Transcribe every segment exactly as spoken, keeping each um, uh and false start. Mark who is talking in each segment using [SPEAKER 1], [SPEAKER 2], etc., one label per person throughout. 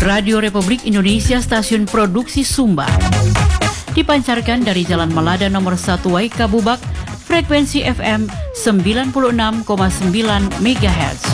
[SPEAKER 1] Radio Republik Indonesia Stasiun Produksi Sumba. Dipancarkan dari Jalan Malada nomor satu Wai Kabubak, frekuensi F M sembilan puluh enam koma sembilan megahertz.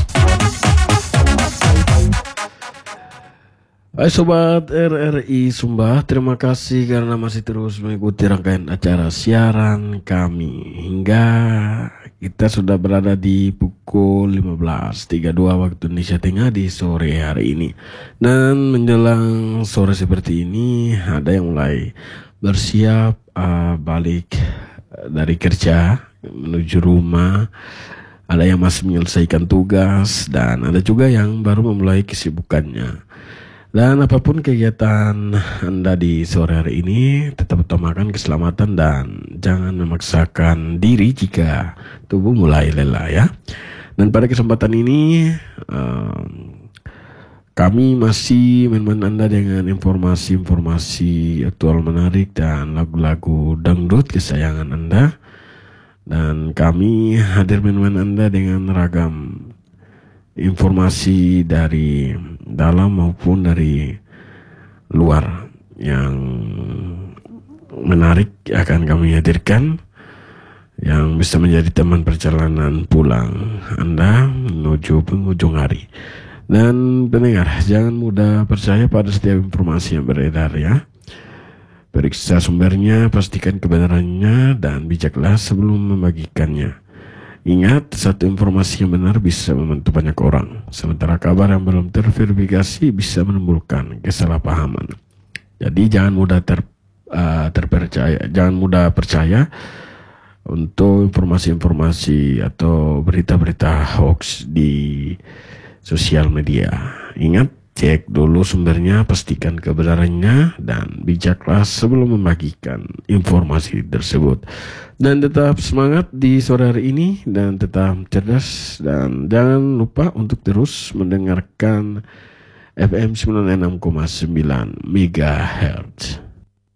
[SPEAKER 2] Hai Sobat R R I Sumba, terima kasih karena masih terus mengikuti rangkaian acara siaran kami. Hingga kita sudah berada di pukul lima belas tiga puluh dua waktu Indonesia Tengah di sore hari ini. Dan menjelang sore seperti ini, ada yang mulai bersiap uh, balik dari kerja menuju rumah. Ada yang masih menyelesaikan tugas, dan ada juga yang baru memulai kesibukannya. Dan apapun kegiatan Anda di sore hari ini, tetap utamakan keselamatan dan jangan memaksakan diri jika tubuh mulai lelah ya. Dan pada kesempatan ini um, kami masih menemani Anda dengan informasi-informasi aktual menarik dan lagu-lagu dangdut kesayangan Anda. Dan kami hadir menemani Anda dengan ragam informasi dari dalam maupun dari luar yang menarik akan kami hadirkan, yang bisa menjadi teman perjalanan pulang Anda menuju penghujung hari. Dan pendengar, jangan mudah percaya pada setiap informasi yang beredar ya. Periksa sumbernya, pastikan kebenarannya, dan bijaklah sebelum membagikannya. Ingat, satu informasi yang benar bisa membantu banyak orang, sementara kabar yang belum terverifikasi bisa menimbulkan kesalahpahaman. Jadi jangan mudah ter, uh, terpercaya, jangan mudah percaya untuk informasi-informasi atau berita-berita hoax di sosial media. Ingat, cek dulu sumbernya, pastikan kebenarannya, dan bijaklah sebelum membagikan informasi tersebut. Dan tetap semangat di sore hari ini, dan tetap cerdas, dan jangan lupa untuk terus mendengarkan F M sembilan puluh enam koma sembilan megahertz.